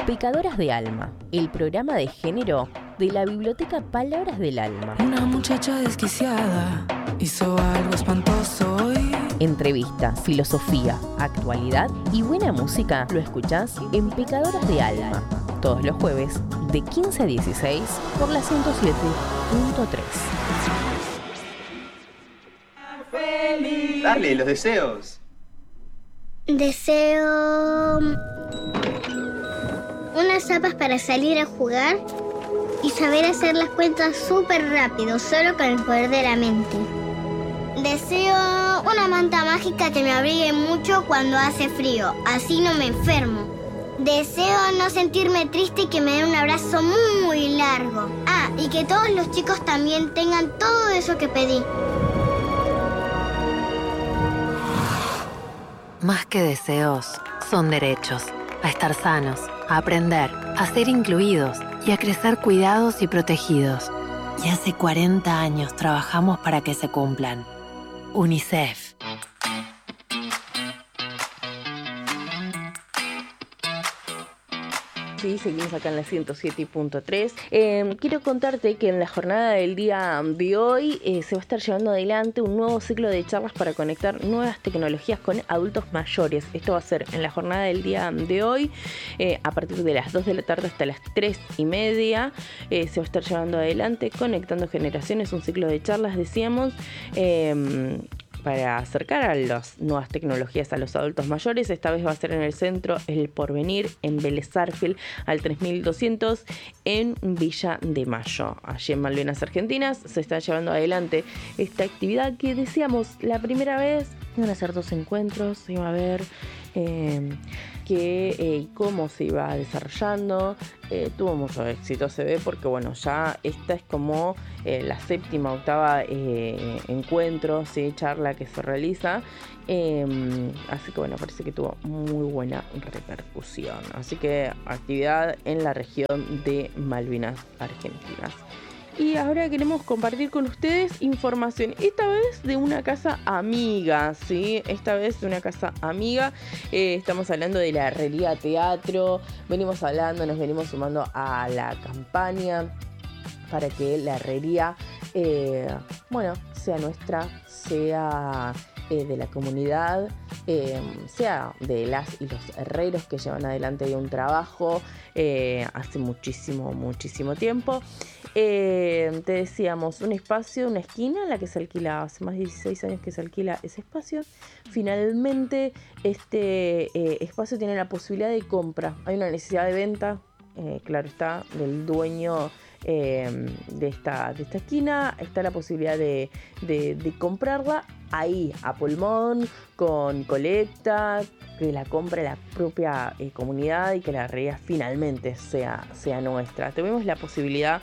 Pecadoras de Alma, el programa de género de la Biblioteca Palabras del Alma. Una muchacha desquiciada hizo algo espantoso hoy. Entrevistas, filosofía, actualidad y buena música lo escuchás en Pecadoras de Alma, todos los jueves de 15 a 16 por la 107.3. Dale, los deseos. Deseo unas zapas para salir a jugar y saber hacer las cuentas súper rápido, solo con el poder de la mente. Deseo una manta mágica que me abrigue mucho cuando hace frío, así no me enfermo. Deseo no sentirme triste y que me den un abrazo muy largo. Ah, y que todos los chicos también tengan todo eso que pedí. Más que deseos, son derechos. A estar sanos, a aprender, a ser incluidos y a crecer cuidados y protegidos. Y hace 40 años trabajamos para que se cumplan. UNICEF. Sí, seguimos acá en la 107.3. Quiero contarte que en la jornada del día de hoy se va a estar llevando adelante un nuevo ciclo de charlas para conectar nuevas tecnologías con adultos mayores. Esto va a ser en la jornada del día de hoy, a partir de las 2 de la tarde hasta las 3:30. Se va a estar llevando adelante Conectando Generaciones, un ciclo de charlas, decíamos, para acercar a las nuevas tecnologías a los adultos mayores. Esta vez va a ser en el centro El Porvenir, en Vélez Sarsfield, al 3200, en Villa de Mayo. Allí en Malvinas Argentinas se está llevando adelante esta actividad que decíamos la primera vez. Iban a ser 2 encuentros, se iba a ver cómo se iba desarrollando. Tuvo mucho éxito, se ve, porque bueno, ya esta es como la 7ª, 8ª encuentro, ¿sí? Charla que se realiza. Así que bueno, parece que tuvo muy buena repercusión. Así que actividad en la región de Malvinas Argentinas. Y ahora queremos compartir con ustedes información, esta vez de una casa amiga, ¿sí? Esta vez de una casa amiga. Estamos hablando de la Herrería Teatro. Nos venimos sumando a la campaña para que la herrería, sea nuestra, sea de la comunidad, sea de las y los herreros que llevan adelante ahí un trabajo hace muchísimo tiempo. Te decíamos, un espacio, una esquina en la que se alquila, hace más de 16 años que se alquila ese espacio. Finalmente este espacio tiene la posibilidad de compra. Hay una necesidad de venta, claro está, del dueño de esta esquina. Está la posibilidad de comprarla ahí a pulmón, con colecta, que la compre la propia comunidad y que la herrería finalmente sea nuestra. Tuvimos la posibilidad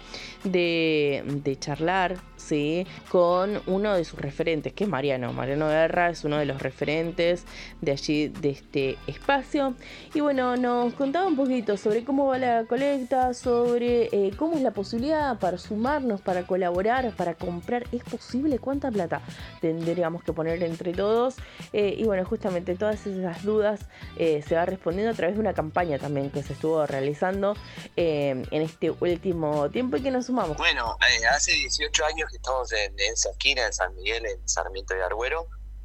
de charlar, ¿sí?, con uno de sus referentes, que es Mariano Guerra, es uno de los referentes de allí, de este espacio. Y bueno, nos contaba un poquito sobre cómo va la colecta, sobre cómo es la posibilidad para sumarnos, para colaborar, para comprar. ¿Es posible? ¿Cuánta plata tendríamos que poner entre todos? Y bueno, justamente todas esas dudas se va respondiendo a través de una campaña también que se estuvo realizando en este último tiempo y que nos sumamos. Bueno, hace 18 años que estamos en esa esquina de San Miguel, en Sarmiento y Argüero,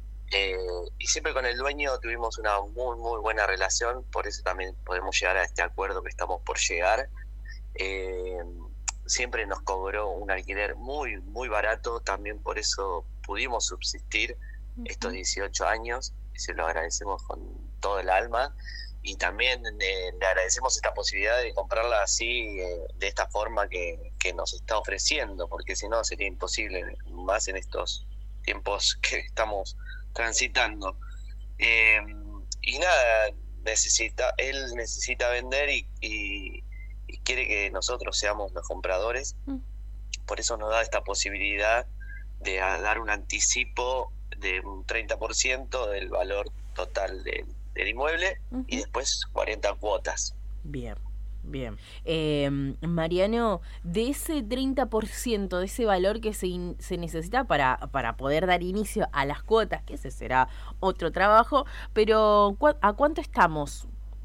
y siempre con el dueño tuvimos una muy buena relación. Por eso también podemos llegar a este acuerdo que estamos por llegar. Siempre nos cobró un alquiler muy barato, también por eso pudimos subsistir estos 18 años, y se lo agradecemos con todo el alma. Y también le agradecemos esta posibilidad de comprarla así, de esta forma que nos está ofreciendo, porque si no sería imposible, más en estos tiempos que estamos transitando. Y nada, él necesita vender y quiere que nosotros seamos los compradores. Por eso nos da esta posibilidad de dar un anticipo de un 30% del valor total del inmueble, y después 40 cuotas. Bien. Mariano, de ese 30%, de ese valor que se necesita para poder dar inicio a las cuotas, que ese será otro trabajo, pero ¿a cuánto estamos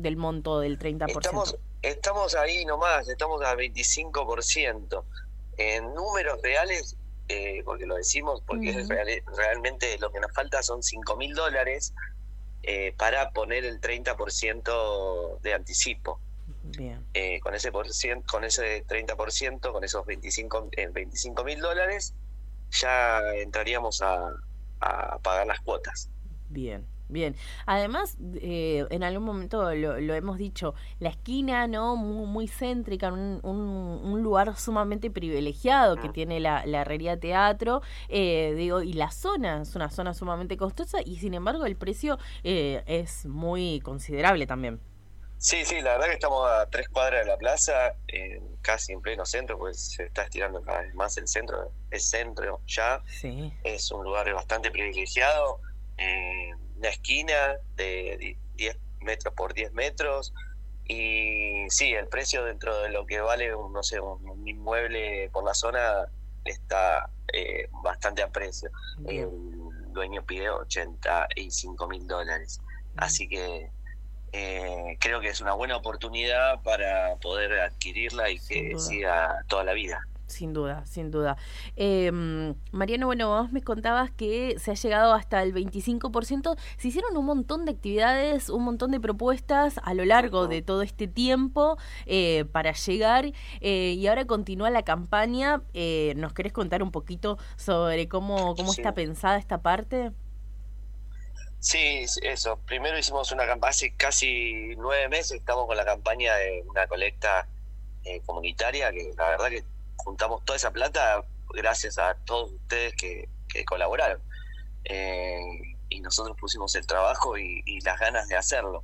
del monto del 30%? Estamos ahí nomás, estamos al 25%. En números reales, porque lo decimos, porque es realmente lo que nos falta son $5.000 para poner el 30% de anticipo. Bien. Con ese 30%, con esos $25.000, ya entraríamos a pagar las cuotas. Bien. Bien, además en algún momento lo hemos dicho, la esquina, ¿no? Muy céntrica, un lugar sumamente privilegiado que tiene la Herrería Teatro, y la zona es una zona sumamente costosa y sin embargo el precio es muy considerable también. Sí, la verdad que estamos a 3 cuadras de la plaza, casi en pleno centro, pues se está estirando cada vez más el centro, es centro ya, sí. Es un lugar bastante privilegiado, una esquina de 10 metros por 10 metros, y sí, el precio dentro de lo que vale un inmueble por la zona está bastante a precio. El dueño pide $85.000, así que creo que es una buena oportunidad para poder adquirirla y que siga toda la vida. Sin duda. Mariano, bueno, vos me contabas que se ha llegado hasta el 25%. Se hicieron un montón de actividades, un montón de propuestas a lo largo de todo este tiempo para llegar, y ahora continúa la campaña. ¿Nos querés contar un poquito sobre cómo está pensada esta parte? Sí, eso. Primero hicimos una campaña, hace casi 9 meses estamos con la campaña de una colecta comunitaria, que la verdad que juntamos toda esa plata gracias a todos ustedes que colaboraron. Y nosotros pusimos el trabajo y las ganas de hacerlo.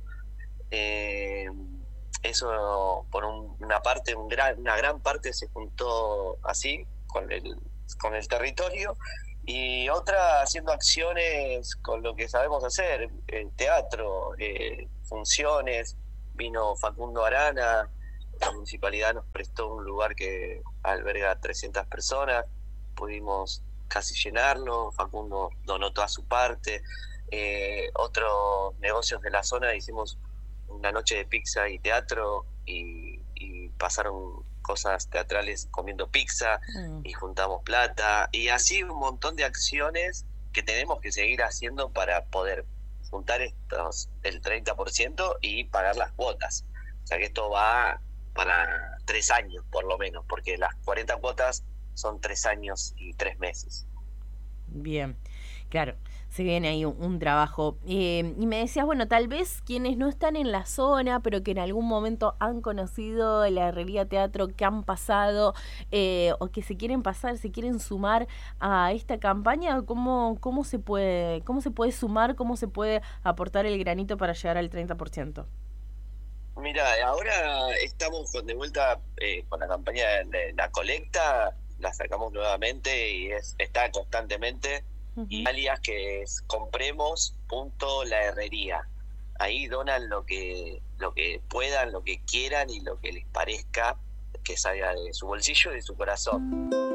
Eso, por una parte, una gran parte se juntó así, con el territorio, y otra haciendo acciones con lo que sabemos hacer, el teatro, funciones. Vino Facundo Arana, la municipalidad nos prestó un lugar que alberga 300 personas, pudimos casi llenarlo, Facundo donó toda su parte. Otros negocios de la zona hicimos una noche de pizza y teatro, y pasaron cosas teatrales comiendo pizza, y juntamos plata, y así un montón de acciones que tenemos que seguir haciendo para poder juntar el 30% y pagar las cuotas. O sea que esto va para 3 años por lo menos, porque las 40 cuotas son 3 años y 3 meses. Bien, claro, se viene ahí un trabajo. Y me decías, bueno, tal vez quienes no están en la zona, pero que en algún momento han conocido la Herrería Teatro, que han pasado, o que se quieren sumar a esta campaña, ¿cómo se puede sumar, cómo se puede aportar el granito para llegar al 30%? Mira, ahora estamos de vuelta con la campaña de la colecta, la sacamos nuevamente y está constantemente, y alias que es compremos.laherrería. Ahí donan lo que puedan, lo que quieran y lo que les parezca que salga de su bolsillo y de su corazón.